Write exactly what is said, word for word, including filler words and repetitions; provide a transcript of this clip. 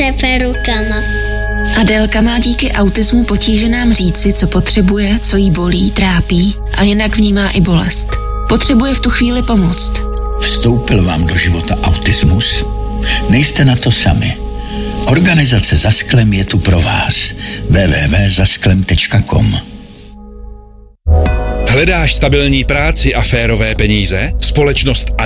klepe rukama. Adélka má díky autismu potíže nám říci, co potřebuje, co jí bolí, trápí a jinak vnímá i bolest. Potřebuje v tu chvíli pomoct. Vstoupil vám do života autismus? Nejste na to sami. Organizace Za sklem je tu pro vás. w w w tečka zasklem tečka com. Hledáš stabilní práci a férové peníze? Společnost